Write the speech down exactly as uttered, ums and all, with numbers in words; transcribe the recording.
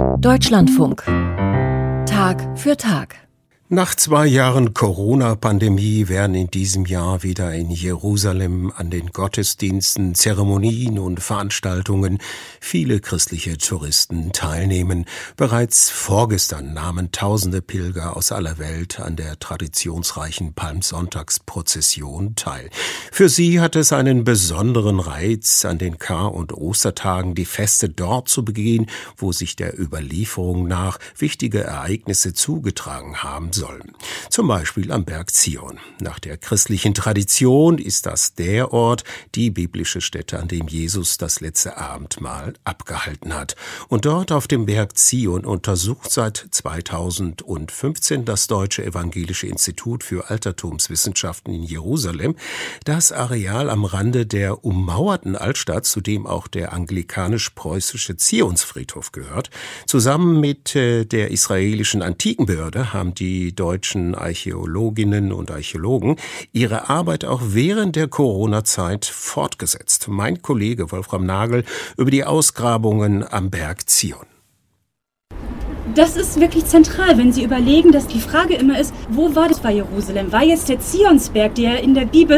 Deutschlandfunk. Tag für Tag. Nach zwei Jahren Corona-Pandemie werden in diesem Jahr wieder in Jerusalem an den Gottesdiensten, Zeremonien und Veranstaltungen viele christliche Touristen teilnehmen. Bereits vorgestern nahmen tausende Pilger aus aller Welt an der traditionsreichen Palmsonntagsprozession teil. Für sie hat es einen besonderen Reiz, an den Kar- und Ostertagen die Feste dort zu begehen, wo sich der Überlieferung nach wichtige Ereignisse zugetragen haben sollen. Zum Beispiel am Berg Zion. Nach der christlichen Tradition ist das der Ort, die biblische Stätte, an dem Jesus das letzte Abendmahl abgehalten hat. Und dort auf dem Berg Zion untersucht seit zweitausendfünfzehn das Deutsche Evangelische Institut für Altertumswissenschaften in Jerusalem das Areal am Rande der ummauerten Altstadt, zu dem auch der anglikanisch-preußische Zionsfriedhof gehört. Zusammen mit äh, der israelischen Antikenbehörde haben die deutschen Archäologinnen und Archäologen ihre Arbeit auch während der Corona-Zeit fortgesetzt. Mein Kollege Wolfram Nagel über die Ausgrabungen am Berg Zion. Das ist wirklich zentral, wenn Sie überlegen, dass die Frage immer ist, wo war das bei Jerusalem? War jetzt der Zionsberg, der in der Bibel